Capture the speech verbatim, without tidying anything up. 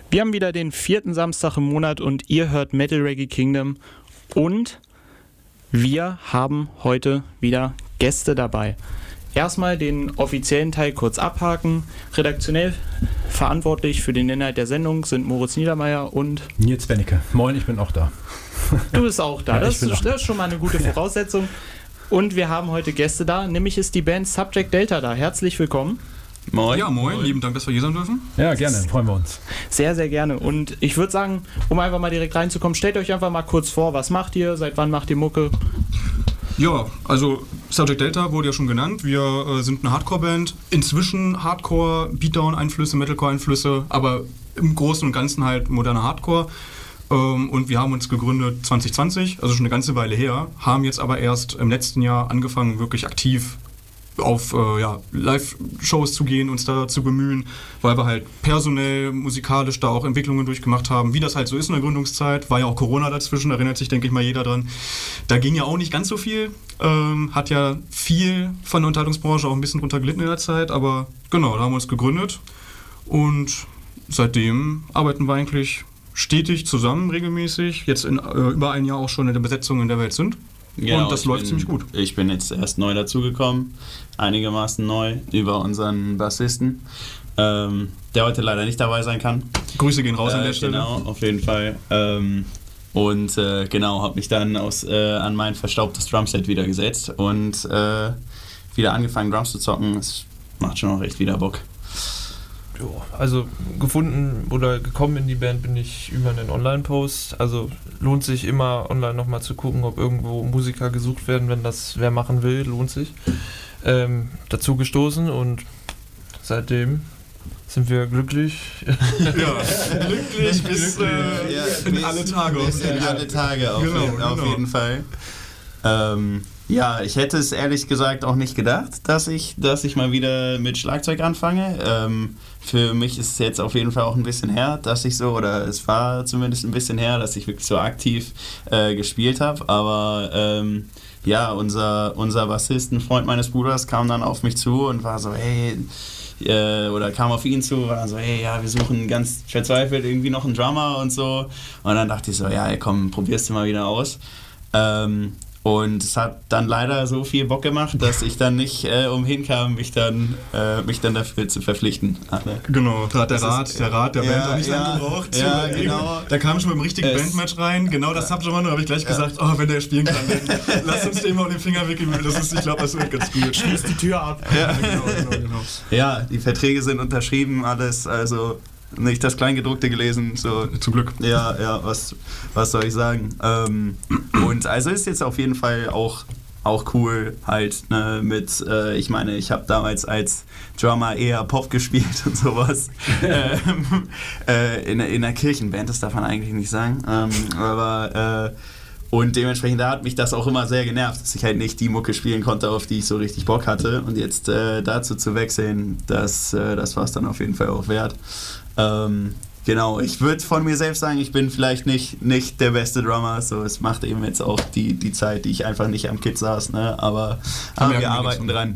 Wir haben wieder den vierten Samstag im Monat und ihr hört Metal Reggae Kingdom und wir haben heute wieder Gäste dabei. Erstmal den offiziellen Teil kurz abhaken. Redaktionell verantwortlich für den Inhalt der Sendung sind Moritz Niedermeyer und Nils Bennecke. Moin, ich bin auch da. Du bist auch da, Ja, das, ich bin ist, das ist schon mal eine gute Voraussetzung. Und wir haben heute Gäste da, nämlich ist die Band Subject Delta da. Herzlich willkommen. Moin. Ja, moin. Lieben Dank, dass wir hier sein dürfen. Ja, gerne, freuen wir uns. Sehr, sehr gerne. Und ich würde sagen, um einfach mal direkt reinzukommen, stellt euch einfach mal kurz vor, was macht ihr, seit wann macht ihr Mucke? Ja, also Subject Delta wurde ja schon genannt. Wir äh, sind eine Hardcore-Band. Inzwischen Hardcore, Beatdown-Einflüsse, Metalcore-Einflüsse, aber im Großen und Ganzen halt moderner Hardcore. Ähm, und wir haben uns gegründet zwanzig zwanzig, also schon eine ganze Weile her, haben jetzt aber erst im letzten Jahr angefangen, wirklich aktiv auf äh, ja, Live-Shows zu gehen, uns da zu bemühen, weil wir halt personell, musikalisch da auch Entwicklungen durchgemacht haben, wie das halt so ist in der Gründungszeit. War ja auch Corona dazwischen, erinnert sich, denke ich mal, jeder dran. Da ging ja auch nicht ganz so viel, ähm, hat ja viel von der Unterhaltungsbranche auch ein bisschen drunter gelitten in der Zeit, aber genau, da haben wir uns gegründet und seitdem arbeiten wir eigentlich stetig zusammen, regelmäßig, jetzt in äh, über ein Jahr auch schon in der Besetzung, in der wir jetzt sind. Genau, und das läuft bin, ziemlich gut. Ich bin jetzt erst neu dazugekommen, einigermaßen neu, über unseren Bassisten, ähm, der heute leider nicht dabei sein kann. Grüße gehen raus äh, an der Stelle. Genau, auf jeden Fall. Ähm, und äh, genau, habe mich dann aus, äh, an mein verstaubtes Drumset wieder gesetzt und äh, wieder angefangen Drums zu zocken. Es macht schon auch echt wieder Bock. Also gefunden oder gekommen in die Band bin ich über einen Online-Post. Also lohnt sich immer online nochmal zu gucken, ob irgendwo Musiker gesucht werden, wenn das wer machen will, lohnt sich. Ähm, dazu gestoßen und seitdem sind wir glücklich. Ja, glücklich bis äh, Ja, in bis, alle Tage. Bis in alle Tage auf, Genau, jeden, auf genau. jeden Fall. Ähm, ja, ich hätte es ehrlich gesagt auch nicht gedacht, dass ich, dass ich mal wieder mit Schlagzeug anfange. Ähm, für mich ist es jetzt auf jeden Fall auch ein bisschen her, dass ich so, oder es war zumindest ein bisschen her, dass ich wirklich so aktiv äh, gespielt habe. Aber ähm, ja, unser, unser Bassist, ein Freund meines Bruders, kam dann auf mich zu und war so, hey, äh, oder kam auf ihn zu, war so, hey, ja, wir suchen ganz verzweifelt irgendwie noch einen Drummer und so. Und dann dachte ich so, ja, ey, komm, probierst du mal wieder aus. Ähm, Und es hat dann leider so viel Bock gemacht, dass ich dann nicht äh, umhin kam, mich dann, äh, mich dann dafür zu verpflichten. Alle. Genau, da hat der Das Rat, ist- der Rat der ja, Band auch nicht ja, lange gebraucht. zu ja, überlegen. genau. Da kam schon mit dem richtigen Es- Bandmatch rein, genau das Subgenre, da habe ich gleich gesagt, oh, wenn der spielen kann, dann lass uns den mal um den Finger wickeln, das ist, ich glaube, das wird ganz gut. Schließt die Tür ab. Ja, genau, genau, genau. Ja, die Verträge sind unterschrieben, alles, also nicht das Kleingedruckte gelesen, so. Zum Glück. Ja, ja, was, was soll ich sagen? Ähm, und also ist jetzt auf jeden Fall auch, auch cool halt, ne, mit, äh, ich meine, ich habe damals als Drummer eher Pop gespielt und sowas. ähm, äh, in, in einer Kirchenband, das darf man eigentlich nicht sagen. Ähm, aber äh, und dementsprechend da hat mich das auch immer sehr genervt, dass ich halt nicht die Mucke spielen konnte, auf die ich so richtig Bock hatte. Und jetzt äh, dazu zu wechseln, das, äh, das war es dann auf jeden Fall auch wert. Ähm, genau, ich würde von mir selbst sagen, ich bin vielleicht nicht, nicht der beste Drummer, so es macht eben jetzt auch die, die Zeit, die ich einfach nicht am Kit saß, ne? aber, aber wir wir arbeiten dran.